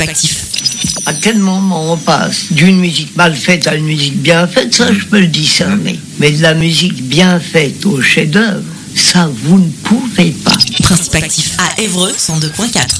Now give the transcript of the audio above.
Prospectif. À quel moment on passe d'une musique mal faite à une musique bien faite, ça je peux le discerner. Mais de la musique bien faite au chef-d'œuvre, ça vous ne pouvez pas. Prospectif à Évreux 102.4.